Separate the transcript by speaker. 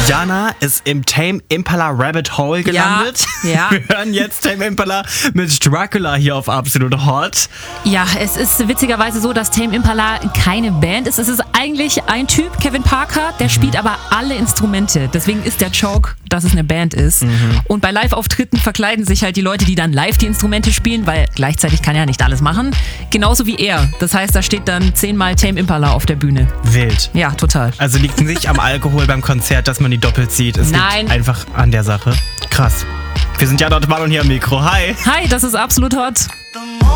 Speaker 1: Jana ist im Tame Impala Rabbit Hole gelandet.
Speaker 2: Ja.
Speaker 1: Wir hören jetzt Tame Impala mit Dracula hier auf Absolut Hot.
Speaker 2: Ja, es ist witzigerweise so, dass Tame Impala keine Band ist. Es ist eigentlich ein Typ, Kevin Parker, der spielt aber alle Instrumente. Deswegen ist der Joke, dass es eine Band ist. Und bei Live-Auftritten verkleiden sich halt die Leute, die dann live die Instrumente spielen, weil gleichzeitig kann er nicht alles machen. Genauso wie er. Das heißt, da steht dann 10-mal Tame Impala auf der Bühne.
Speaker 1: Wild.
Speaker 2: Ja, total.
Speaker 1: Also liegt nicht am Alkohol beim Konzert, dass man die doppelt sieht. Es
Speaker 2: Nein.
Speaker 1: liegt einfach an der Sache. Krass. Wir sind Jana und Marlon hier am Mikro. Hi.
Speaker 2: Hi, das ist Absolut Hot.